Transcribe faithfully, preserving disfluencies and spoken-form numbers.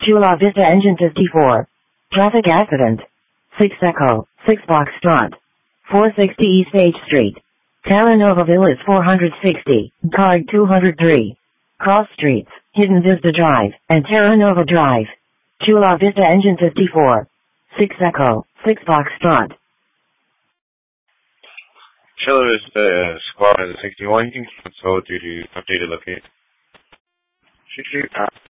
Chula Vista engine fifty-four. Traffic accident. six Echo, six Foxtrot. four sixty East H Street. Terranova Villas four sixty, Card two oh three. Cross Streets, Hidden Vista Drive, and Terranova Drive. Chula Vista engine fifty-four. six Echo, six Foxtrot. Chula Vista uh, Squad sixty-one, you can console due to updated location. Shoot, shoot.